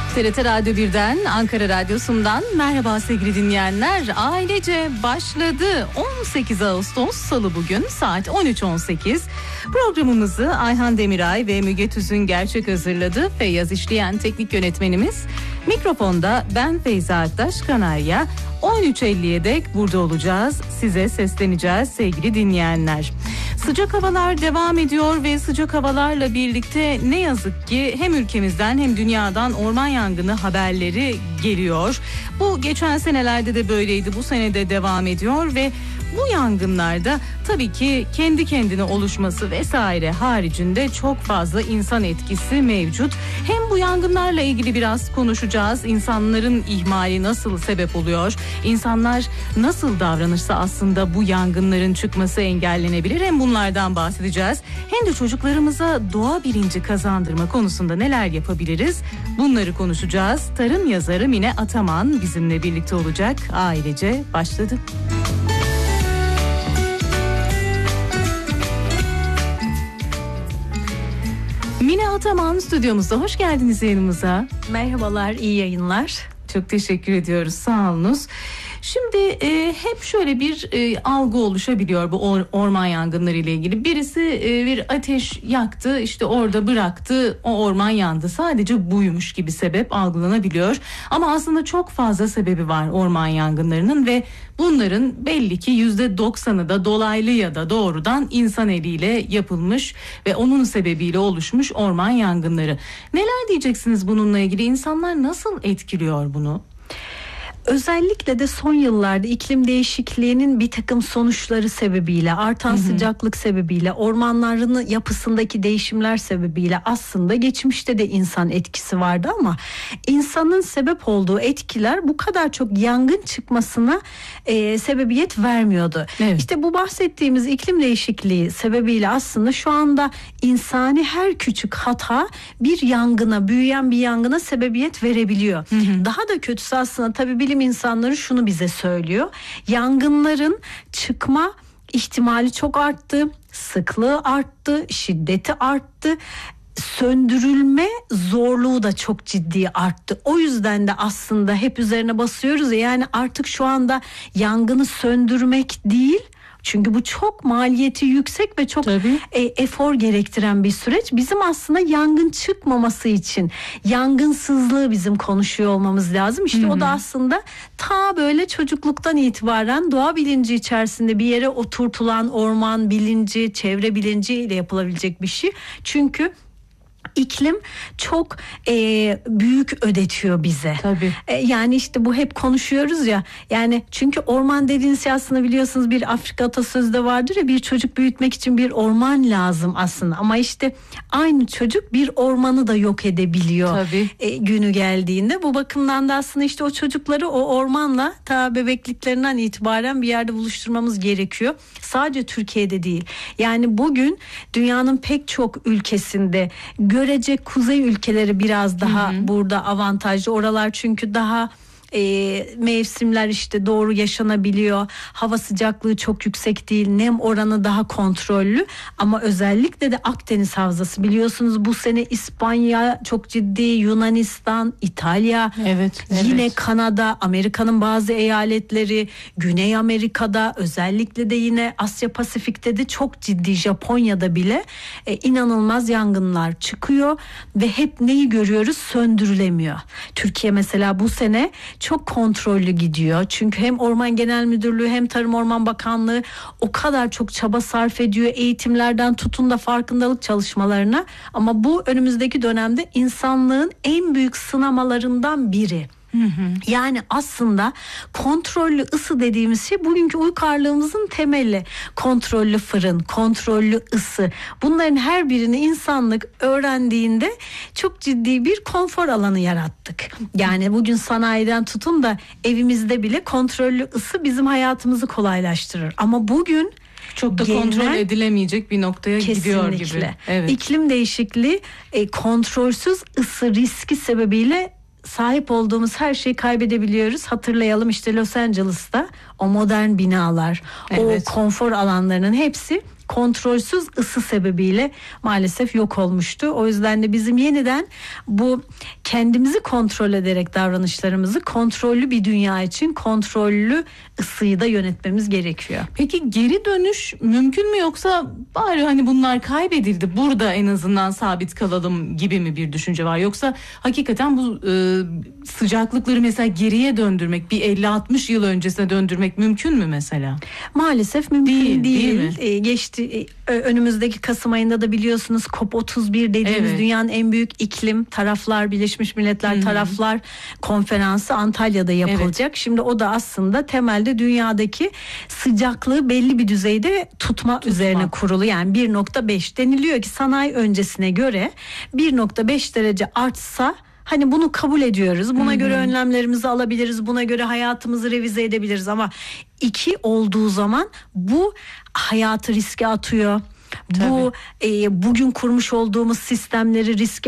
TRT Radyo 1'den, Ankara Radyosu'ndan merhaba sevgili dinleyenler. Ailece başladı. 18 Ağustos Salı bugün saat 13.18. Programımızı Ayhan Demiray ve Müge Tüzün Gerçek hazırladı. Feyyaz işleyen teknik yönetmenimiz. Mikrofonda ben Feyza Aktaş Kanarya. 13.50'ye dek burada olacağız. Size sesleneceğiz sevgili dinleyenler. Sıcak havalar devam ediyor ve sıcak havalarla birlikte ne yazık ki hem ülkemizden hem dünyadan orman yangını haberleri geliyor. Bu geçen senelerde de böyleydi, bu sene de devam ediyor ve bu yangınlarda tabii ki kendi kendine oluşması vesaire haricinde çok fazla insan etkisi mevcut. Hem bu yangınlarla ilgili biraz konuşacağız. İnsanların ihmali nasıl sebep oluyor? İnsanlar nasıl davranırsa aslında bu yangınların çıkması engellenebilir. Hem bunlardan bahsedeceğiz. Hem de çocuklarımıza doğa bilinci kazandırma konusunda neler yapabiliriz? Bunları konuşacağız. Tarım yazarı Mine Ataman bizimle birlikte olacak. Ailece başladı. Mine Ataman stüdyomuzda. Hoş geldiniz yayınımıza. Merhabalar, iyi yayınlar. Çok teşekkür ediyoruz, sağ olunuz. Şimdi hep şöyle bir algı oluşabiliyor bu orman yangınları ile ilgili. Birisi bir ateş yaktı, işte orada bıraktı, o orman yandı. Sadece buymuş gibi sebep algılanabiliyor. Ama aslında çok fazla sebebi var orman yangınlarının ve bunların belli ki %90'ı da dolaylı ya da doğrudan insan eliyle yapılmış ve onun sebebiyle oluşmuş orman yangınları. Neler diyeceksiniz bununla ilgili? İnsanlar nasıl etkiliyor bunu? Özellikle de son yıllarda iklim değişikliğinin bir takım sonuçları sebebiyle, artan sıcaklık sebebiyle, ormanların yapısındaki değişimler sebebiyle aslında geçmişte de insan etkisi vardı ama insanın sebep olduğu etkiler bu kadar çok yangın çıkmasına sebebiyet vermiyordu. Evet. İşte bu bahsettiğimiz iklim değişikliği sebebiyle aslında şu anda insani her küçük hata bir yangına, büyüyen bir yangına sebebiyet verebiliyor. Daha da kötüsü aslında tabii bilim insanları şunu bize söylüyor. Yangınların çıkma ihtimali çok arttı, sıklığı arttı, şiddeti arttı. Söndürülme zorluğu da çok ciddi arttı. O yüzden de aslında hep üzerine basıyoruz ya, yani artık şu anda yangını söndürmek değil, çünkü bu çok maliyeti yüksek ve çok efor gerektiren bir süreç. Bizim aslında yangın çıkmaması için yangınsızlığı bizim konuşuyor olmamız lazım. İşte o da aslında ta böyle çocukluktan itibaren doğa bilinci içerisinde bir yere oturtulan orman bilinci, çevre bilinci ile yapılabilecek bir şey. Çünkü İklim çok büyük ödetiyor bize. Tabii. Yani işte bu hep konuşuyoruz ya. Yani çünkü orman dediğiniz şey aslında biliyorsunuz bir Afrika atasözü de vardır ya, bir çocuk büyütmek için bir orman lazım aslında. Ama işte aynı çocuk bir ormanı da yok edebiliyor. Günü geldiğinde. Bu bakımdan da aslında işte o çocukları o ormanla ta bebekliklerinden itibaren bir yerde buluşturmamız gerekiyor. Sadece Türkiye'de değil. Yani bugün dünyanın pek çok ülkesinde görece kuzey ülkeleri biraz daha burada avantajlı. Oralar çünkü daha mevsimler işte doğru yaşanabiliyor. Hava sıcaklığı çok yüksek değil. Nem oranı daha kontrollü. Ama özellikle de Akdeniz Havzası, biliyorsunuz bu sene İspanya çok ciddi, Yunanistan, İtalya, yine Kanada, Amerika'nın bazı eyaletleri, Güney Amerika'da, özellikle de yine Asya Pasifik'te de çok ciddi, Japonya'da bile inanılmaz yangınlar çıkıyor ve hep neyi görüyoruz? Söndürülemiyor. Türkiye mesela bu sene çok kontrollü gidiyor. Çünkü hem Orman Genel Müdürlüğü hem Tarım Orman Bakanlığı o kadar çok çaba sarf ediyor. Eğitimlerden tutun da farkındalık çalışmalarına. Ama bu önümüzdeki dönemde insanlığın en büyük sınamalarından biri. Yani aslında kontrollü ısı dediğimiz şey bugünkü uygarlığımızın temeli. Kontrollü fırın, kontrollü ısı, bunların her birini insanlık öğrendiğinde çok ciddi bir konfor alanı yarattık. Yani bugün sanayiden tutun da evimizde bile kontrollü ısı bizim hayatımızı kolaylaştırır. Ama bugün çok da kontrol edilemeyecek bir noktaya gidiyor gibi. Evet. İklim değişikliği kontrolsüz ısı riski sebebiyle sahip olduğumuz her şeyi kaybedebiliyoruz. Hatırlayalım, işte Los Angeles'ta o modern binalar, o konfor alanlarının hepsi kontrolsüz ısı sebebiyle maalesef yok olmuştu. O yüzden de bizim yeniden bu kendimizi kontrol ederek davranışlarımızı kontrollü bir dünya için kontrollü ısıyı da yönetmemiz gerekiyor. Peki geri dönüş mümkün mü, yoksa bari hani bunlar kaybedildi, burada en azından sabit kalalım gibi mi bir düşünce var? Yoksa hakikaten bu sıcaklıkları mesela geriye döndürmek, bir 50-60 yıl öncesine döndürmek mümkün mü mesela? Maalesef mümkün değil. Geçti. Önümüzdeki Kasım ayında da biliyorsunuz COP31 dediğimiz dünyanın en büyük iklim taraflar, Birleşmiş Milletler taraflar konferansı Antalya'da yapılacak. Şimdi o da aslında temelde dünyadaki sıcaklığı belli bir düzeyde tutma üzerine kurulu. Yani 1.5 deniliyor ki sanayi öncesine göre 1.5 derece artsa hani bunu kabul ediyoruz. Buna göre önlemlerimizi alabiliriz. Buna göre hayatımızı revize edebiliriz ama 2 olduğu zaman bu hayatı riske atıyor. Bu bugün kurmuş olduğumuz sistemleri riske